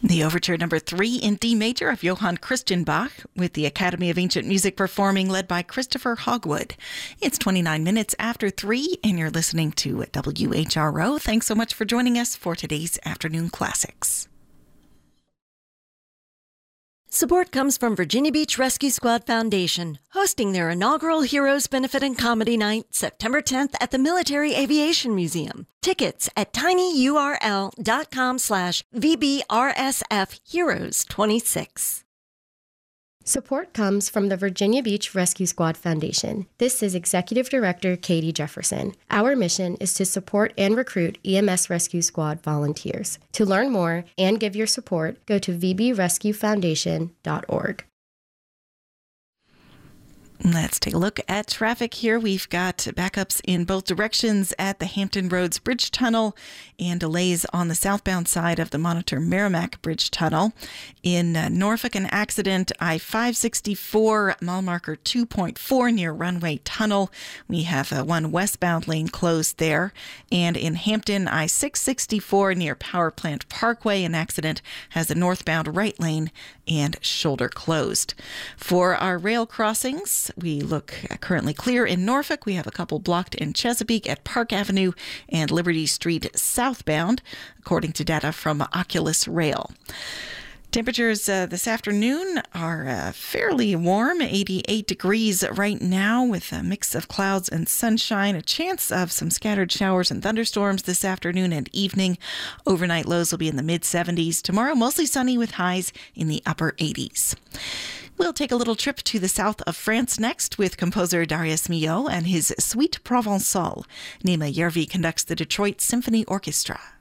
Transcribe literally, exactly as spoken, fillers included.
The Overture number three in D major of Johann Christian Bach, with the Academy of Ancient Music performing, led by Christopher Hogwood. It's twenty-nine minutes after three, and you're listening to W H R O. Thanks so much for joining us for today's Afternoon Classics. Support comes from Virginia Beach Rescue Squad Foundation, hosting their inaugural Heroes Benefit and Comedy Night, September tenth at the Military Aviation Museum. Tickets at tinyurl.com slash VBRSF Heroes twenty-six. Support comes from the Virginia Beach Rescue Squad Foundation. This is Executive Director Katie Jefferson. Our mission is to support and recruit E M S Rescue Squad volunteers. To learn more and give your support, go to v b rescue foundation dot org. Let's take a look at traffic here. We've got backups in both directions at the Hampton Roads Bridge Tunnel and delays on the southbound side of the Monitor Merrimack Bridge Tunnel. In uh, Norfolk, an accident, I five sixty-four, mile marker two point four near Runway Tunnel. We have uh, one westbound lane closed there. And in Hampton, I six sixty-four near Power Plant Parkway, an accident has a northbound right lane and shoulder closed. For our rail crossings, we look currently clear in Norfolk. We have a couple blocked in Chesapeake at Park Avenue and Liberty Street southbound, according to data from Oculus Rail. Temperatures uh, this afternoon are uh, fairly warm, eighty-eight degrees right now, with a mix of clouds and sunshine, a chance of some scattered showers and thunderstorms this afternoon and evening. Overnight lows will be in the mid seventies. Tomorrow, mostly sunny with highs in the upper eighties. We'll take a little trip to the south of France next with composer Darius Milhaud and his Suite Provençale. Nima Järvi conducts the Detroit Symphony Orchestra.